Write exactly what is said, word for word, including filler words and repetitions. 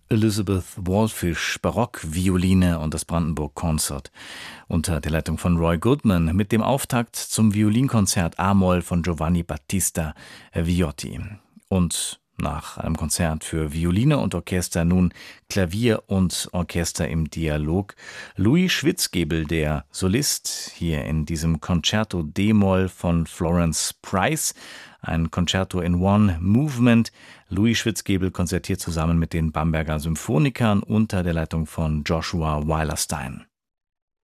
Elizabeth Wallfisch, Barockvioline und das Brandenburg Concert unter der Leitung von Roy Goodman mit dem Auftakt zum Violinkonzert A-Moll von Giovanni Battista Viotti. Und nach einem Konzert für Violine und Orchester nun Klavier und Orchester im Dialog. Louis Schwitzgebel, der Solist, hier in diesem Concerto D-Moll von Florence Price. Ein Concerto in One Movement. Louis Schwitzgebel konzertiert zusammen mit den Bamberger Symphonikern unter der Leitung von Joshua Weilerstein.